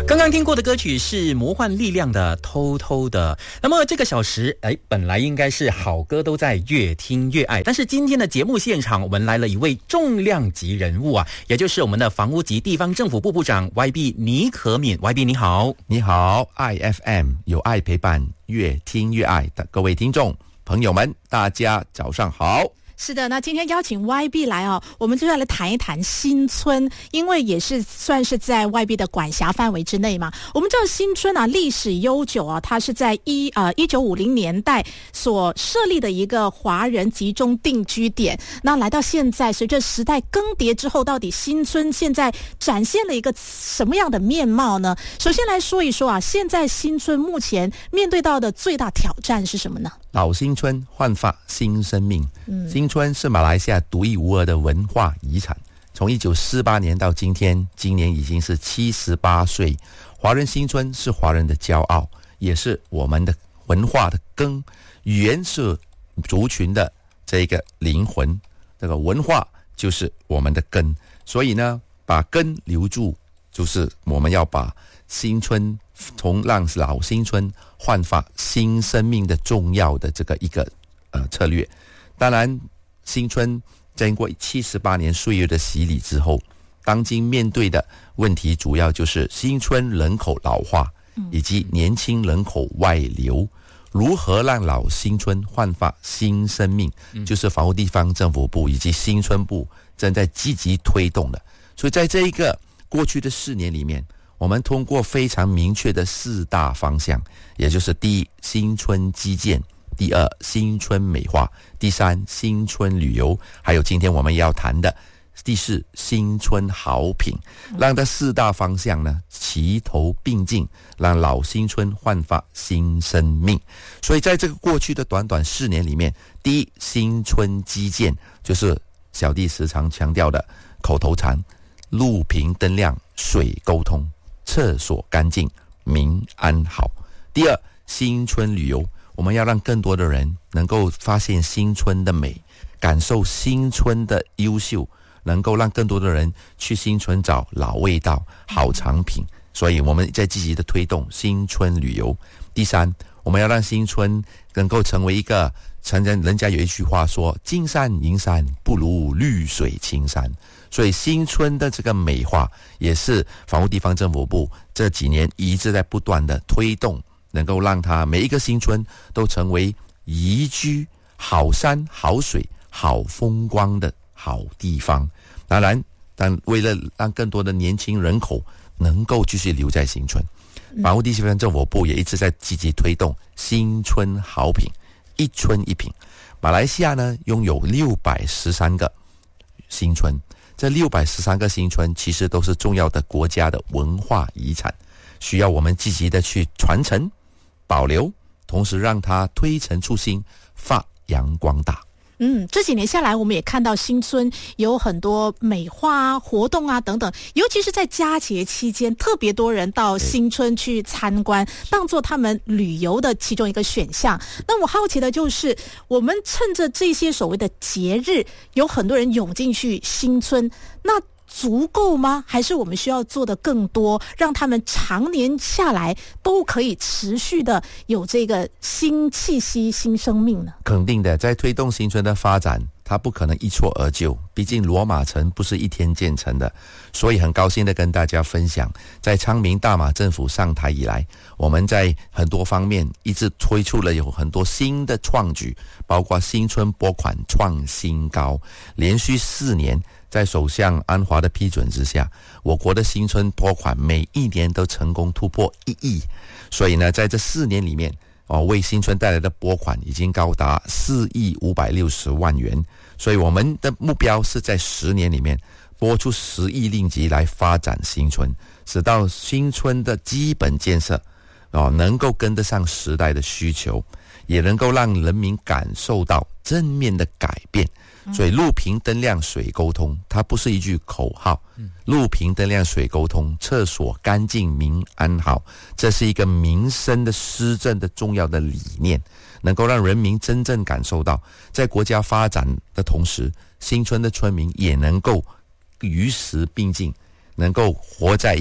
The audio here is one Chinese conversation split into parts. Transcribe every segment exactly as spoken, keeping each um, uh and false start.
刚刚听过的歌曲是魔幻力量的偷偷的。那么这个小时哎，本来应该是好歌都在越听越爱，但是今天的节目现场我们来了一位重量级人物啊，也就是我们的房屋及地方政府部部长 Y B 倪可敏。 Y B 你好。 你好 I F M 有爱陪伴，越听越爱的各位听众朋友们，大家早上好。 是的，那今天邀请 Y B 来哦，我们就要来谈一谈新村，因为也是算是在 Y B 的管辖范围之内嘛。我们知道新村啊历史悠久啊，它是在一呃一九五零年代所设立的一个华人集中定居点。那来到现在，随着时代更迭之后，到底新村现在展现了一个什么样的面貌呢？首先来说一说啊，现在新村目前面对到的最大挑战是什么呢？ 老新村焕发新生命。嗯，新村是马来西亚独一无二的文化遗产，从一九四八年到今天，今年已经是七十八岁。华人新村是华人的骄傲，也是我们的文化的根，语言是族群的这个灵魂，这个文化就是我们的根。所以呢，把根留住，就是我们要把新村从让老新村焕发新生命的重要的这个一个呃策略。当然，新村经过七十八年岁月的洗礼之后，当今面对的问题主要就是新村人口老化以及年轻人口外流。如何让老新村焕发新生命，就是房屋地方政府部以及新村部正在积极推动的。所以在这一个过去的四年里面，我们通过非常明确的四大方向，也就是第一，新村基建；第二，新村美化；第三，新村旅游；还有今天我们要谈的第四，新村好品。让这四大方向呢齐头并进，让老新村焕发新生命。所以在这个过去的短短四年里面，第一，新村基建就是小弟时常强调的口头禅：路平灯亮，水沟通，厕所干净，民安好。第二，新村旅游，我们要让更多的人能够发现新村的美，感受新村的优秀，能够让更多的人去新村找老味道、好产品。所以我们在积极的推动新村旅游。第三，我们要让新村能够成为一个，承认人家有一句话说，金山银山不如绿水青山。所以新村的这个美化也是房屋地方政府部这几年一直在不断的推动，能够让它每一个新村都成为宜居、好山好水好风光的好地方。当然，但为了让更多的年轻人口能够继续留在新村，房屋地方政府部也一直在积极推动新村好品，一村一品。马来西亚呢拥有六百十三个新村，这六百十三个新村其实都是重要的国家的文化遗产，需要我们积极的去传承、保留，同时让它推陈出新、发扬光大。 嗯，这几年下来，我们也看到新村有很多美化啊、活动啊等等，尤其是在佳节期间，特别多人到新村去参观，当做他们旅游的其中一个选项。那我好奇的就是，我们趁着这些所谓的节日，有很多人涌进去新村，那足够吗？还是我们需要做的更多，让他们常年下来都可以持续的有这个新气息、新生命呢？ 肯定的，在推动新村的发展，它不可能一蹴而就，毕竟罗马城不是一天建成的。所以很高兴的跟大家分享，在昌明大马政府上台以来，我们在很多方面一直推出了有很多新的创举，包括新村拨款创新高，连续四年在首相安华的批准之下，我国的新村拨款每一年都成功突破一亿。所以呢，在这四年里面，哦，为新村带来的拨款已经高达四亿五百六十万元。所以我们的目标是在十年里面拨出十亿令吉来发展新村，使到新村的基本建设哦能够跟得上时代的需求，也能够让人民感受到正面的改变。所以路平灯亮水沟通，它不是一句口号，路平灯亮水沟通，厕所干净民安好，这是一个民生的施政的重要的理念，能够让人民真正感受到，在国家发展的同时，新村的村民也能够与时并进，能够活在一个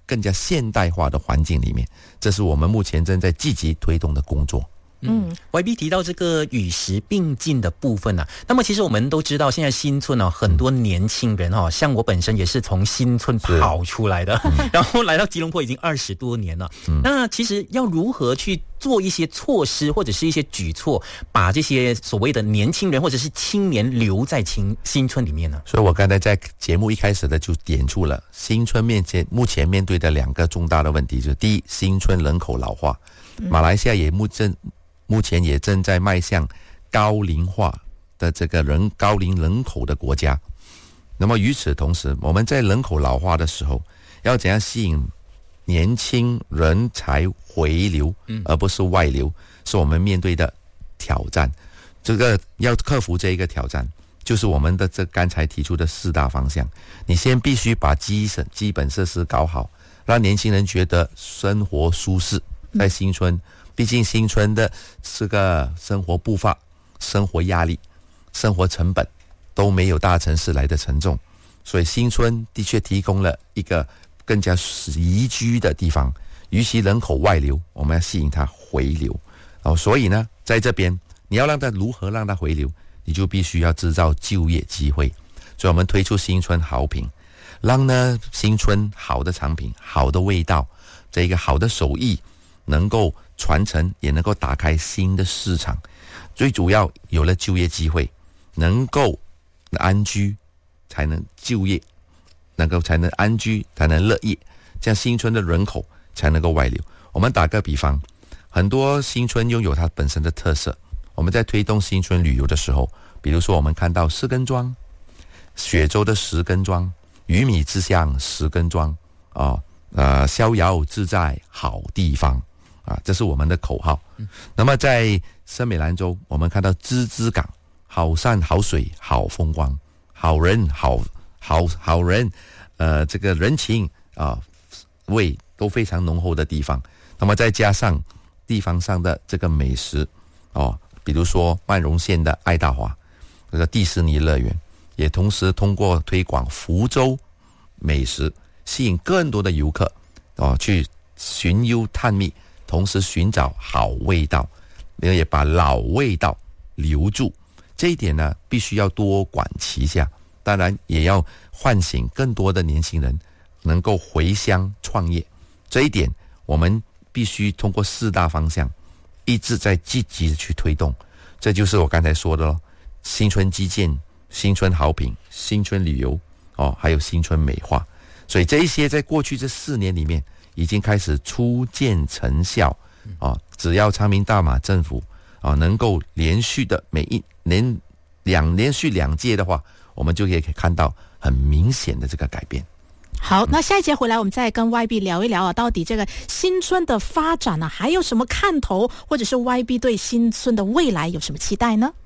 更加现代化的环境里面，这是我们目前正在积极推动的工作。 嗯 ，Y B 提到这个与时并进的部分啊，那么其实我们都知道，现在新村哦，很多年轻人哦，像我本身也是从新村跑出来的，然后来到吉隆坡已经二十多年了。嗯、那其实要如何去做一些措施或者是一些举措，把这些所谓的年轻人或者是青年留在新新村里面呢？ 所以我刚才在节目一开始的就点出了新村面前目前面对的两个重大的问题，就是第一，新村人口老化，马来西亚也目正。目前也正在迈向高龄化的这个人高龄人口的国家。那么与此同时，我们在人口老化的时候，要怎样吸引年轻人才回流，而不是外流，是我们面对的挑战。这个要克服这一个挑战，就是我们的这刚才提出的四大方向。你先必须把基本基本设施搞好，让年轻人觉得生活舒适，在新村。毕竟新村的这个生活步伐、生活压力、生活成本都没有大城市来的沉重，所以新村的确提供了一个更加宜居的地方。与其人口外流，我们要吸引它回流。哦，所以呢，在这边你要让它如何让它回流，你就必须要制造就业机会。所以我们推出新村好品，让呢新村好的产品、好的味道、这个好的手艺能够传承，也能够打开新的市场。最主要有了就业机会，能够安居才能就业，能够才能安居才能乐业，这样新村的人口才能够外流。我们打个比方，很多新村拥有它本身的特色。我们在推动新村旅游的时候，比如说我们看到石根庄、雪州的石根庄、鱼米之乡石根庄啊，呃，逍遥自在好地方。啊，这是我们的口号。嗯、那么在森美兰州，我们看到芝芝港，好山好水好风光，好人好好好人，呃，这个人情啊味都非常浓厚的地方。那么再加上地方上的这个美食哦，比如说万荣县的爱大华这个迪士尼乐园，也同时通过推广福州美食，吸引更多的游客哦去寻幽探秘。同时寻找好味道，也把老味道留住。这一点呢，必须要多管齐下。当然，也要唤醒更多的年轻人能够回乡创业。这一点，我们必须通过四大方向，一直在积极的去推动。这就是我刚才说的咯，新村基建、新村好品、新村旅游哦，还有新村美化。所以这一些在过去这四年里面，已经开始初见成效啊！只要昌明大马政府啊能够连续的每一年两连续两届的话，我们就可以看到很明显的这个改变。 好，那下一节回来我们再跟 Y B 聊一聊啊，到底这个新村的发展呢、啊，还有什么看头，或者是 Y B 对新村的未来有什么期待呢？